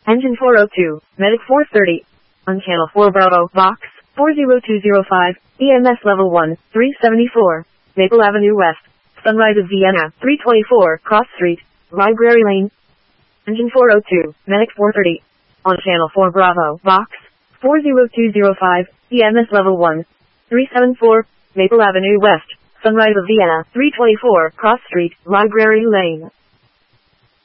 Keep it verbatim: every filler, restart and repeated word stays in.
Engine four oh two, Medic four thirty. On Channel four Bravo, Box, four zero two zero five, E M S Level one, three seventy-four, Maple Avenue West, Sunrise of Vienna, three twenty-four, Cross Street, Library Lane. Engine four oh two, Medic four thirty. On Channel four Bravo, Box, four zero two zero five, E M S Level one, three seventy-four, Maple Avenue West, Sunrise of Vienna, three twenty-four, Cross Street, Library Lane.